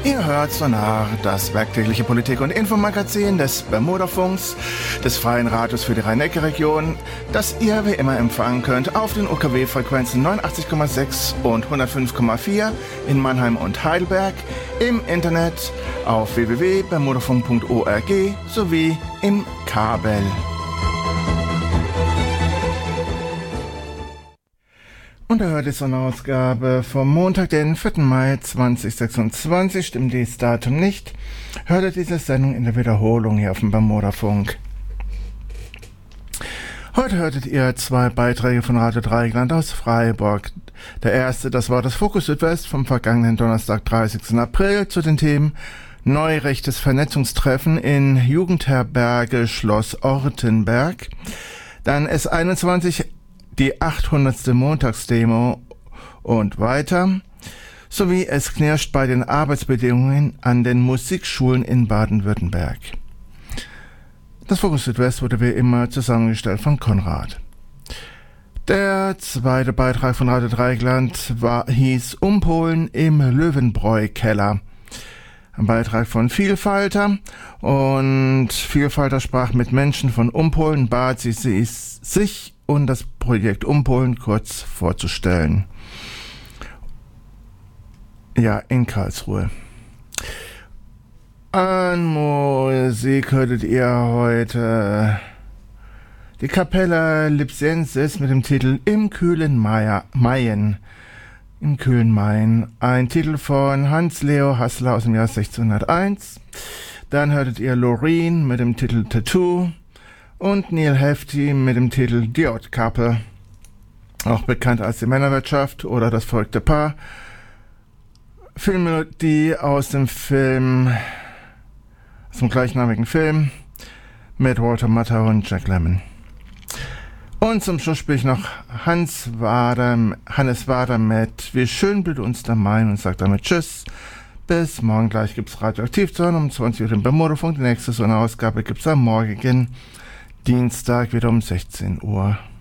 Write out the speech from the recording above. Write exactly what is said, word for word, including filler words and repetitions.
Ihr hört Sonar, das werktägliche Politik- und Infomagazin des Bermudafunks, des Freien Radios für die Rhein-Neckar-Region, das ihr wie immer empfangen könnt auf den U K W-Frequenzen neunundachtzig Komma sechs und hundertfünf Komma vier in Mannheim und Heidelberg, im Internet auf w w w punkt bermudafunk punkt org sowie im Kabel. Und da hört es so eine Ausgabe vom Montag, den vierten Mai zweitausendsechsundzwanzig, stimmt dieses Datum nicht, hört ihr diese Sendung in der Wiederholung hier auf dem Bermudafunk. Heute hörtet ihr zwei Beiträge von Radio Dreieckland aus Freiburg. Der erste, das war das Fokus Südwest vom vergangenen Donnerstag, dreißigsten April, zu den Themen Neurechtes Vernetzungstreffen in Jugendherberge Schloss Ortenberg. Dann S einundzwanzig, die achthundertste Montagsdemo und weiter, sowie es knirscht bei den Arbeitsbedingungen an den Musikschulen in Baden-Württemberg. Das Fokus Südwest wurde wie immer zusammengestellt von Konrad. Der zweite Beitrag von Radio Dreieckland war, hieß Umpolen im Löwenbräu-Keller. Ein Beitrag von Vielfalter, und Vielfalter sprach mit Menschen von Umpolen, bat sie, sie sich und das Projekt Umpolen kurz vorzustellen. Ja, in Karlsruhe. An Musik hörtet ihr heute die Capella Lipsensis mit dem Titel Im kühlen Maya, Mayen. Im kühlen Main. Ein Titel von Hans-Leo Hassler aus dem Jahr sechzehnhunderteins. Dann hörtet ihr Loreen mit dem Titel Tattoo und Neil Hefti mit dem Titel Die Odd Couple, auch bekannt als die Männerwirtschaft oder das verrückte Paar. Filmmelodie aus dem Film, aus dem gleichnamigen Film mit Walter Matthau und Jack Lemmon. Und zum Schluss spiele ich noch Hans Wader, Hannes Wader mit Wie schön blüht uns der Main und sagt damit Tschüss. Bis morgen gleich gibt's Radioaktiv zu hören um zwanzig Uhr im Bermudafunk. Die nächste so eine Ausgabe gibt's am morgigen Dienstag wieder um sechzehn Uhr.